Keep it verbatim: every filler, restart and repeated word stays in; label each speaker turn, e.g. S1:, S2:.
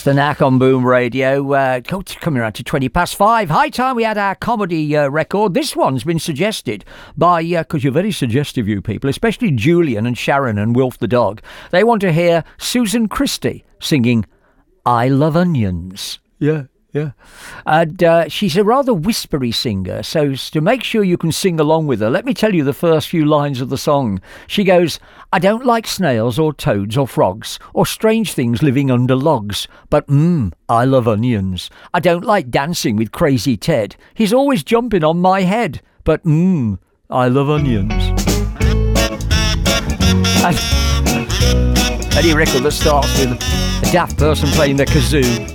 S1: The Knack on Boom Radio. Uh, coming around to twenty past five. High time we had our comedy uh, record. This one's been suggested by, because uh, you're very suggestive, you people, especially Julian and Sharon and Wilf the dog. They want to hear Susan Christie singing I Love Onions. Yeah. Yeah, and uh, she's a rather whispery singer, so to make sure you can sing along with her, let me tell you the first few lines of the song. She goes, I don't like snails or toads or frogs or strange things living under logs, but mmm, I love onions. I don't like dancing with Crazy Ted. He's always jumping on my head, but mmm, I love onions. And any record that starts with a daft person playing the kazoo.